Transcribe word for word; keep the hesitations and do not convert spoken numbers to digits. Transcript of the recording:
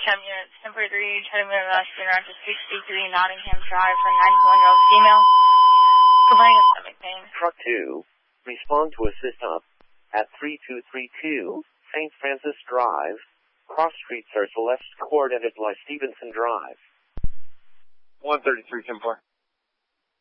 ten units, temporary three, heading with us, been around to sixty-three Nottingham Drive for a ninety-one-year-old female. Complaining of stomach pain. Truck two, respond to assist up at three two three two Saint Francis Drive. Cross streets are left coordinated by Stevenson Drive. one thirty-three, ten four.